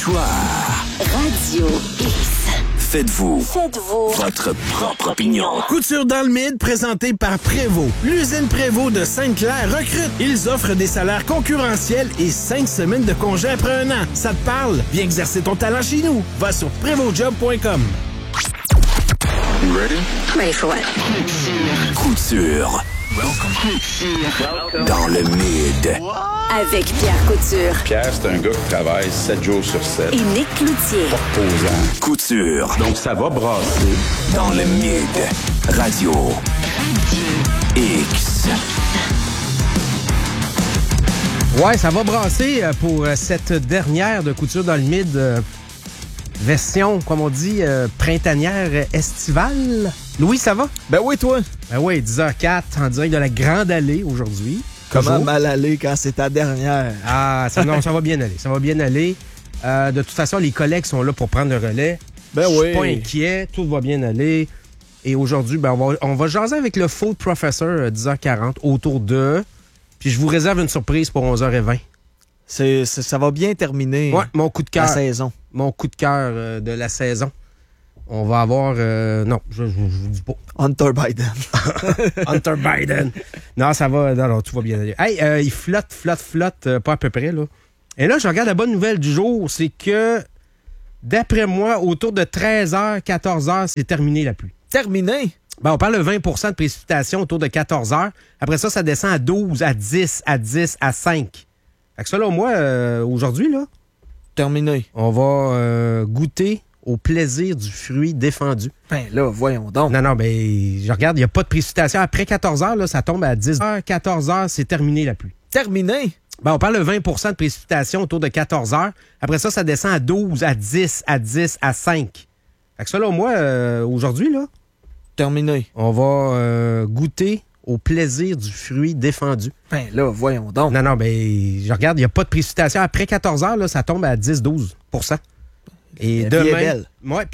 Soir. Radio X. Faites-vous votre propre opinion. Couture dans le mid, présentée par Prévost. L'usine Prévost de Sainte-Claire recrute. Ils offrent des salaires concurrentiels et 5 semaines de congé après 1 an. Ça te parle? Viens exercer ton talent chez nous. Va sur prévostjob.com. You ready? Ready for what? Couture. Dans le mid. Avec Pierre Couture Pierre, c'est un gars qui travaille 7 jours sur 7. et Nick Cloutier. Posant. Couture. Donc, ça va brasser. Dans le mid. Radio X. Ouais, ça va brasser pour cette dernière de Couture dans le mid. Version, comme on dit, printanière estivale. Louis, ça va? Ben oui, toi. Ben oui, 10h04 en direct de la Grande Allée aujourd'hui. Comment Toujours. mal aller quand c'est ta dernière? Ah, ça va bien aller. Ça va bien aller. De toute façon, les collègues sont là pour prendre le relais. Ben Je suis oui. pas inquiet. Tout va bien aller. Et aujourd'hui, ben, on va jaser avec le Food Professor 10h40 autour de... Puis je vous réserve une surprise pour 11h20. Ça va bien terminer. Ouais, mon coup de cœur. La saison. Mon coup de cœur de la saison. On va avoir... non, je vous dis pas. Hunter Biden. Hunter Biden. Non, ça va. Non, tout va bien aller. Hey, il flotte, pas à peu près, là. Et là, je regarde la bonne nouvelle du jour, c'est que, d'après moi, autour de 13h, 14h, c'est terminé la pluie. Terminé? Ben, on parle de 20 de précipitations autour de 14h. Après ça, ça descend à 12, à 10, à 10, à 5. Fait que selon moi, aujourd'hui, là, Terminé. on va goûter au plaisir du fruit défendu. Ben là, voyons donc. Non, ben, je regarde, il n'y a pas de précipitation. Après 14h, là, ça tombe à 10h, 14h, c'est terminé la pluie. Terminé? Ben, on parle de 20 de précipitations autour de 14h. Après ça, ça descend à 12, à 10, à 10, à 5. Fait que selon moi, aujourd'hui, là, Terminé. on va goûter au plaisir du fruit défendu. Ben là, voyons donc. Non, ben, je regarde, il n'y a pas de précipitation. Après 14h, là, ça tombe à 10-12 %. Et La vie demain, est belle. ouais,